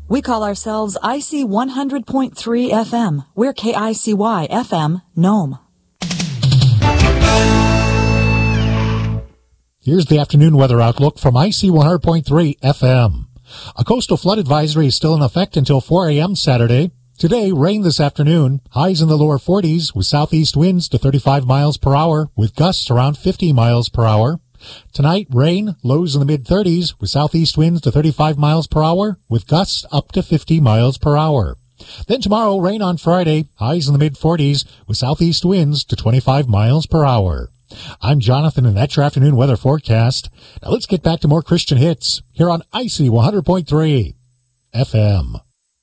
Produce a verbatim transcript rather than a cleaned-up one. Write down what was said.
We call ourselves I C one hundred point three F M. We're K I C Y F M, Nome. Here's the afternoon weather outlook from I C one hundred point three F M. A coastal flood advisory is still in effect until four a.m. Saturday. Today, rain this afternoon, highs in the lower forties with southeast winds to thirty-five miles per hour with gusts around fifty miles per hour. Tonight, rain, lows in the mid-thirties with southeast winds to thirty-five miles per hour with gusts up to fifty miles per hour. Then tomorrow, rain on Friday, highs in the mid-forties with southeast winds to twenty-five miles per hour. I'm Jonathan, and that's your afternoon weather forecast. Now let's get back to more Christian hits here on I C one hundred point three F M.